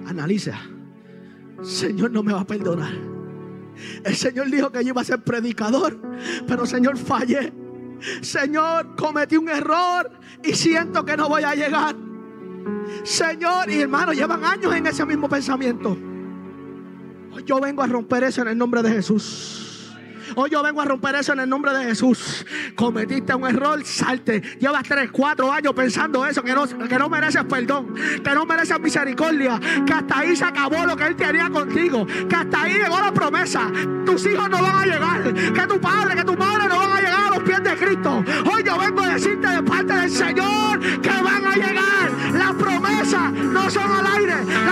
Analiza. Señor no me va a perdonar. El Señor dijo que yo iba a ser predicador, pero Señor, fallé. Señor, cometí un error y siento que no voy a llegar. Señor, y hermanos, llevan años en ese mismo pensamiento. Hoy yo vengo a romper eso en el nombre de Jesús. Hoy yo vengo a romper eso en el nombre de Jesús. Cometiste un error, salte. Llevas 3, 4 años pensando eso, que no mereces perdón, que no mereces misericordia, que hasta ahí se acabó lo que Él tenía contigo, que hasta ahí llegó la promesa. Tus hijos no van a llegar, que tu padre, que tu madre no van a llegar a los pies de Cristo. Hoy yo vengo a decirte de parte del Señor que van a llegar. Las promesas no son al aire.